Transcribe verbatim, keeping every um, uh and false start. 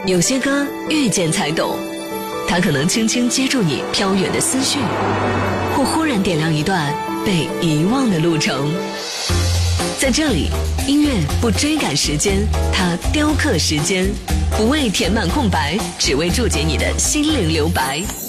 有些歌遇见才懂，它可能轻轻接住你飘远的思绪，或忽然点亮一段被遗忘的路程。在这里，音乐不追赶时间，它雕刻时间，不为填满空白，只为注解你的心灵留白。